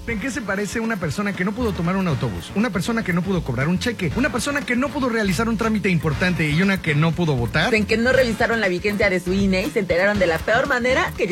¿En qué se parece una persona que no pudo tomar un autobús? Una persona que no pudo cobrar un cheque, una persona que no pudo realizar un trámite importante y una que no pudo votar. En que no revisaron la vigencia de su INE y se enteraron de la peor manera que